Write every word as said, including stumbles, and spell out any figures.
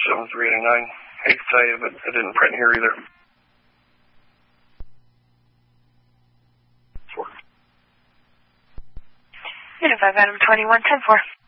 seven three eight nine. Hate to tell you, but it didn't print here either. Unit five, Adam twenty-one ten four.